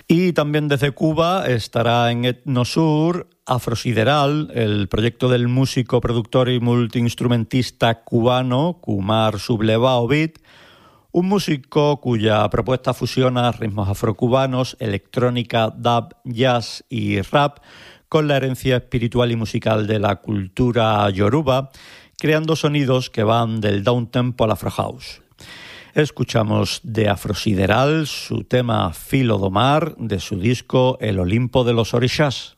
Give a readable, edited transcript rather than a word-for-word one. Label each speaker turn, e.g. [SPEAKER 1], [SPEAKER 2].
[SPEAKER 1] Y también desde Cuba estará en Etnosur Afrosideral, el proyecto del músico, productor y multiinstrumentista cubano Kumar Sublevao-Beat, un músico cuya propuesta fusiona ritmos afrocubanos, electrónica, dub, jazz y rap con la herencia espiritual y musical de la cultura yoruba, creando sonidos que van del downtempo al afro house. Escuchamos de Afrosideral su tema Filo do Mar de su disco El Olimpo de los Orixás.